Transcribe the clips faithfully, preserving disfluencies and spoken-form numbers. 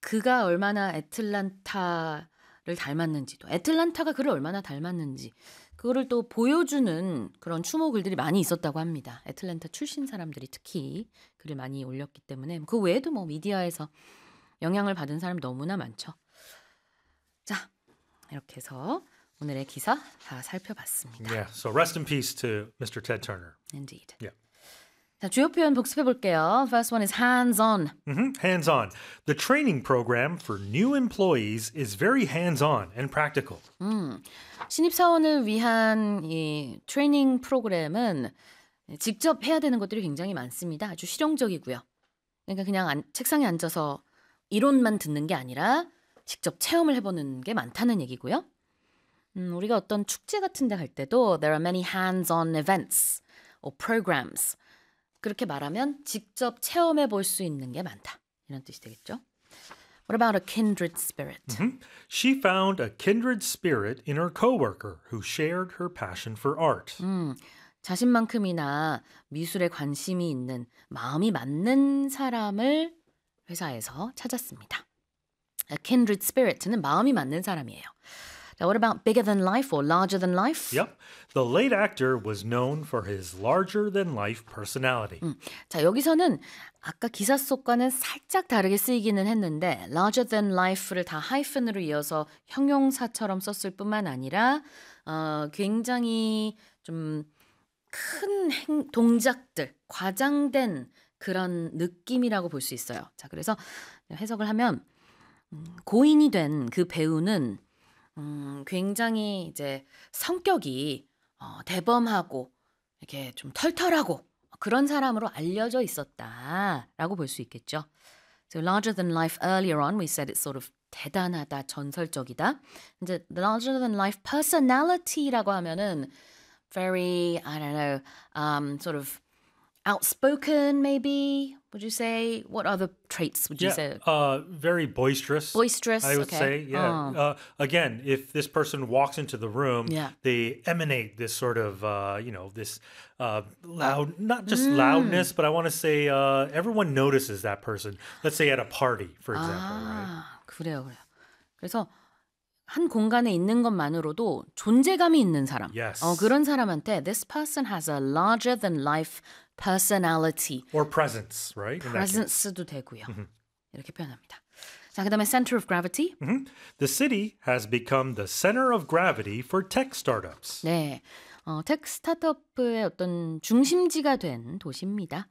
그가 얼마나 애틀란타를 닮았는지도, 애틀란타가 그를 얼마나 닮았는지 그거를 또 보여주는 그런 추모 글들이 많이 있었다고 합니다. 애틀랜타 출신 사람들이 특히 글을 많이 올렸기 때문에 그 외에도 뭐 미디어에서 영향을 받은 사람 너무나 많죠. 자, 이렇게 해서 오늘의 기사 다 살펴봤습니다. Yeah, so rest in peace to Mister Ted Turner. Indeed. Yeah. 자, 주요 표현 복습해 볼게요. First one is hands-on. Mm-hmm. Hands-on. The training program for new employees is very hands-on and practical. 음, 신입사원을 위한 이 트레이닝 프로그램은 직접 해야 되는 것들이 굉장히 많습니다. 아주 실용적이고요. 그러니까 그냥 안, 책상에 앉아서 이론만 듣는 게 아니라 직접 체험을 해보는 게 많다는 얘기고요. 음, 우리가 어떤 축제 같은 데 갈 때도 there are many hands-on events or programs. 그렇게 말하면 직접 체험해 볼 수 있는 게 많다. 이런 뜻이 되겠죠. What about a kindred spirit? Mm-hmm. She found a kindred spirit in her coworker who shared her passion for art. 음, 자신만큼이나 미술에 관심이 있는 마음이 맞는 사람을 회사에서 찾았습니다. A kindred spirit는 마음이 맞는 사람이에요. Now, what about bigger than life or larger than life? Yep. The late actor was known for his larger-than-life personality. 음, 자, 여기서는 아까 기사 속과는 살짝 다르게 쓰이기는 했는데 larger than life를 다 하이픈으로 이어서 형용사처럼 썼을 뿐만 아니라 어, 굉장히 좀 큰 행, 동작들, 과장된 그런 느낌이라고 볼 수 있어요. 자, 그래서 해석을 하면 음, 고인이 된 그 배우는 음, 굉장히 이제 성격이 어, 대범하고 이렇게 좀 털털하고 그런 사람으로 알려져 있었다라고 볼 수 있겠죠. So larger than life earlier on we said it's sort of 대단하다, 전설적이다. 이제 larger than life personality라고 하면은 very I don't know um, sort of outspoken maybe would you say what other traits would you Yeah, say uh, very boisterous. boisterous I would okay. say, yeah. 어. Uh, again, if this person walks into the room, Yeah. they emanate this sort of, uh, you know, this uh, loud, not just loudness, but I want to say uh, everyone notices that person. Let's say at a party, for example, right? 아, 그래요, 그래요. 그래서 한 공간에 있는 것만으로도 존재감이 있는 사람. Yes. 어, 그런 사람한테 this person has a larger than life personality. Or presence, right? In that case. presence도 되고요. 이렇게 표현합니다. 자, 그다음에 center of gravity. Mhm. The city has become the center of gravity for tech startups. 네, 어, 텍 스타트업의 어떤 중심지가 된 도시입니다.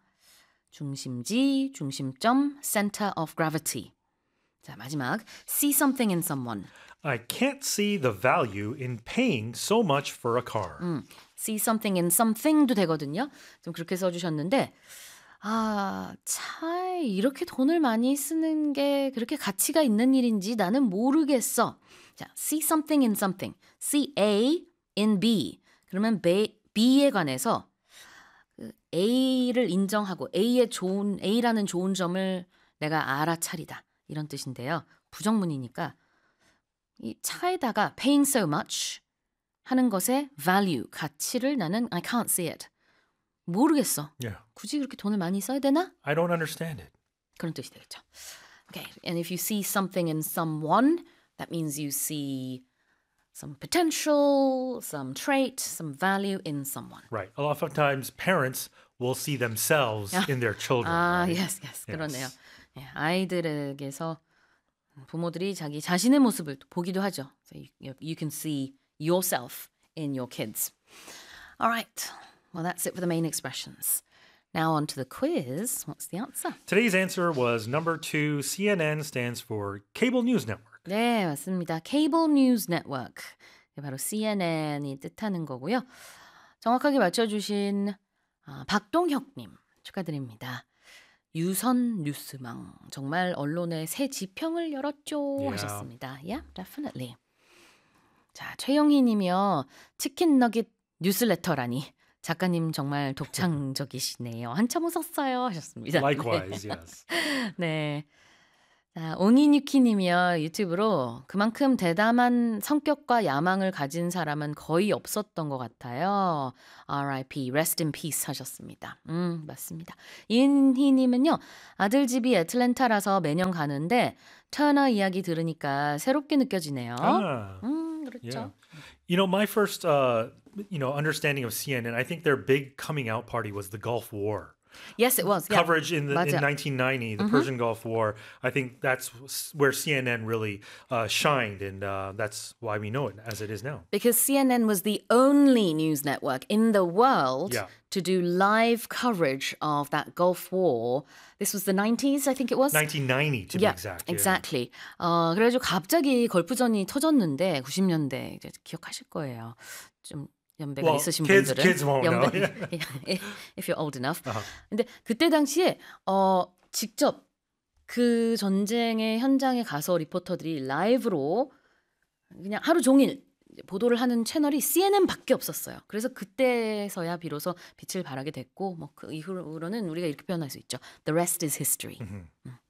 중심지, 중심점, center of gravity. 자, 마지막 see something in someone. I can't see the value in paying so much for a car. 음, see something in something도 되거든요. 좀 그렇게 써주셨는데 아, 차에 이렇게 돈을 많이 쓰는 게 그렇게 가치가 있는 일인지 나는 모르겠어. 자, see something in something. see A in B. 그러면 B, B에 관해서 그 A를 인정하고 A의 좋은 A라는 좋은 점을 내가 알아차리다. 이런 뜻인데요. 부정문이니까 이 차에다가 paying so much 하는 것의 value, 가치를 나는 I can't see it. 모르겠어. Yeah. 굳이 그렇게 돈을 많이 써야 되나? I don't understand it. 그런 뜻이 되겠죠. Okay, and if you see something in someone, that means you see some potential, some trait, some value in someone. Right. A lot of times parents will see themselves in their children. 아, right? yes, yes, 그러네요. 예, 아이들에게서 부모들이 자기 자신의 모습을 보기도 하죠. So you, you can see yourself in your kids. All right. Well, that's it for the main expressions. Now on to the quiz. What's the answer? Today's answer was number two. C N N stands for Cable News Network. 네, 맞습니다. Cable News Network. 바로 씨엔엔이 뜻하는 거고요. 정확하게 맞춰주신 아, 박동혁님 축하드립니다. 유선 뉴스망 정말 언론의 새 지평을 열었죠 Yeah. 하셨습니다. Yeah, definitely. 자, 최영희 님이요. 치킨 너깃 뉴스레터라니. 작가님 정말 독창적이시네요. 한참 웃었어요 하셨습니다. Likewise, yes. 네. 자, 옹이뉴키님이요 유튜브로 그만큼 대담한 성격과 야망을 가진 사람은 거의 없었던 것 같아요. 알아이피, rest in peace 하셨습니다. 음, 맞습니다. 이은희님은요, 아들 집이 애틀랜타라서 매년 가는데 터너 이야기 들으니까 새롭게 느껴지네요. Ah, 음, yeah. 그렇죠. You know, my first, uh, you know, understanding of C N N, I think their big coming out party was the Gulf War. Yes, it was. Yeah. Coverage in the in 맞아. nineteen ninety, the Persian Gulf War. I think that's where C N N really uh, shined, and uh, that's why we know it as it is now. Because C N N was the only news network in the world Yeah. to do live coverage of that Gulf War. This was the nineties, I think it was. nineteen ninety to be Yeah, exact. yeah. exactly. 어, 그래가지고 갑자기 걸프전이 터졌는데 구십 년대 이제 기억하실 거예요. 좀 연배가 Well, 있으신 kids- 분들은 kids won't know. if you're old enough. Uh-huh. 근데 그때 당시에 어, 직접 그 전쟁의 현장에 가서 리포터들이 라이브로 그냥 하루 종일 보도를 하는 채널이 씨엔엔밖에 없었어요. 그래서 그때서야 비로소 빛을 발하게 됐고 뭐 그 이후로는 우리가 이렇게 표현할 수 있죠. The rest is history. Mhm.